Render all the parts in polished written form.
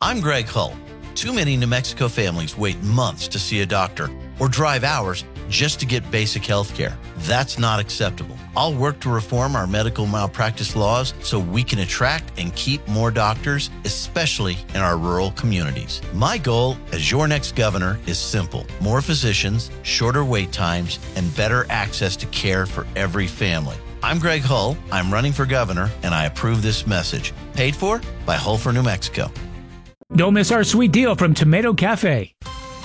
I'm Greg Hull. Too many New Mexico families wait months to see a doctor or drive hours just to get basic health care. That's not acceptable. I'll work to reform our medical malpractice laws so we can attract and keep more doctors, especially in our rural communities. My goal as your next governor is simple: more physicians, shorter wait times, and better access to care for every family. I'm Greg Hull. I'm running for governor, and I approve this message. Paid for by Hull for New Mexico. Don't miss our sweet deal from Tomato Cafe.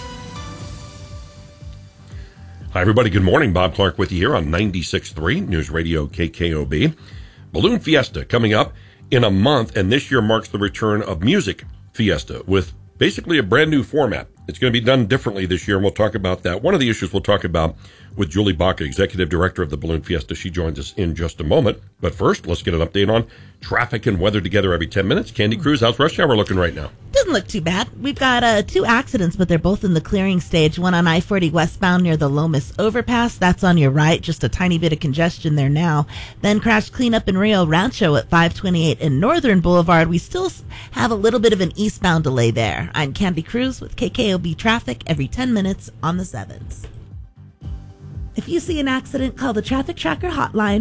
Hi, everybody. Good morning. Bob Clark with you here on 96.3 News Radio KKOB. Balloon Fiesta coming up in a month, and this year marks the return of Music Fiesta with basically a brand new format. It's going to be done differently this year, and we'll talk about that. One of the issues we'll talk about with Julie Baca, Executive Director of the Balloon Fiesta. She joins us in just a moment. But first, let's get an update on traffic and weather together every 10 minutes. Candy Cruz, how's rush hour looking right now? Doesn't look too bad. We've got 2 accidents, but they're both in the clearing stage. One on I-40 westbound near the Lomas Overpass. That's on your right. Just a tiny bit of congestion there now. Then crash cleanup in Rio Rancho at 528 and Northern Boulevard. We still have a little bit of an eastbound delay there. I'm Candy Cruz with KKOB Traffic every 10 minutes on the 7s. If you see an accident, call the Traffic Tracker hotline,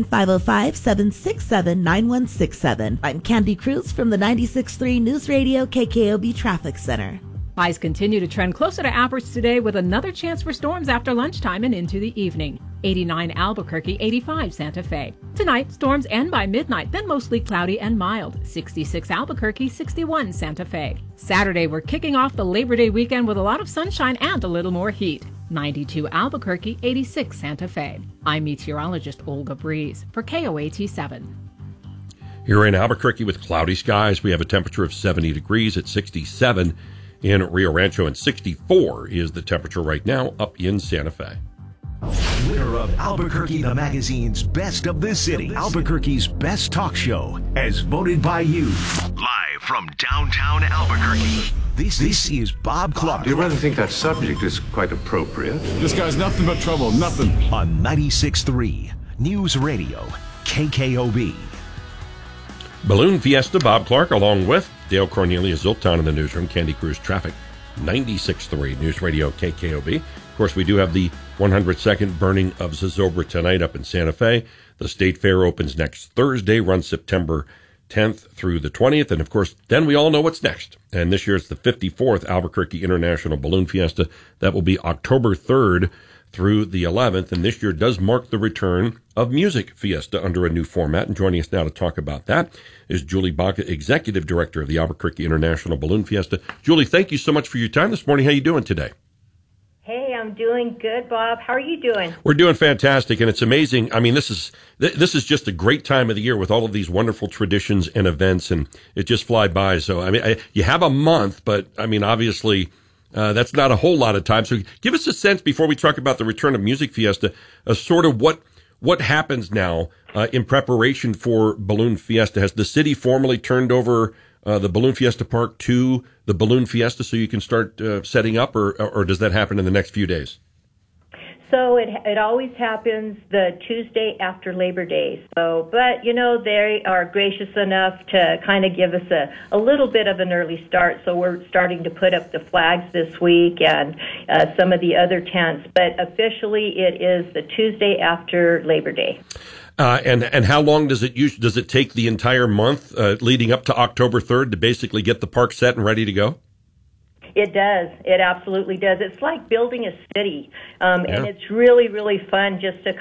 505-767-9167. I'm Candy Cruz from the 96.3 News Radio KKOB Traffic Center. Highs continue to trend closer to average today with another chance for storms after lunchtime and into the evening. 89 Albuquerque, 85 Santa Fe. Tonight, storms end by midnight, then mostly cloudy and mild. 66 Albuquerque, 61 Santa Fe. Saturday, we're kicking off the Labor Day weekend with a lot of sunshine and a little more heat. 92 Albuquerque, 86 Santa Fe. I'm meteorologist Olga Breeze for KOAT 7. Here in Albuquerque with cloudy skies, we have a temperature of 70 degrees at 67 in Rio Rancho, and 64 is the temperature right now up in Santa Fe. Winner of Albuquerque the Magazine's Best of the City, Albuquerque's best talk show, as voted by you. Live from downtown Albuquerque, this is Bob Clark. Do you rather think that subject is quite appropriate? This guy's nothing but trouble, nothing. On 96.3 News Radio KKOB. Balloon Fiesta, Bob Clark, along with Dale Cornelius Zoltan in the newsroom, Candy Cruz Traffic, 96.3 News Radio KKOB. Of course, we do have the 102nd burning of Zozobra tonight up in Santa Fe. The State Fair opens next Thursday, runs September 10th through the 20th. And, of course, then we all know what's next. And this year it's the 54th Albuquerque International Balloon Fiesta. That will be October 3rd through the 11th. And this year does mark the return of Music Fiesta under a new format. And joining us now to talk about that is Julie Baca, Executive Director of the Albuquerque International Balloon Fiesta. Julie, thank you so much for your time this morning. How are you doing today? Hey, I'm doing good, Bob. How are you doing? We're doing fantastic, and it's amazing. I mean, this is just a great time of the year with all of these wonderful traditions and events, and it just fly by. So, I mean, you have a month, but, I mean, obviously, that's not a whole lot of time. So give us a sense, before we talk about the return of Music Fiesta, sort of what happens now in preparation for Balloon Fiesta. Has the city formally turned over the Balloon Fiesta Park to the Balloon Fiesta so you can start setting up, or does that happen in the next few days? So it always happens the Tuesday after Labor Day. So, but, you know, they are gracious enough to kind of give us a little bit of an early start. So we're starting to put up the flags this week and some of the other tents. But officially it is the Tuesday after Labor Day. And how long does it take the entire month leading up to October 3rd to basically get the park set and ready to go? It does. It absolutely does. It's like building a city. And it's really, really fun just to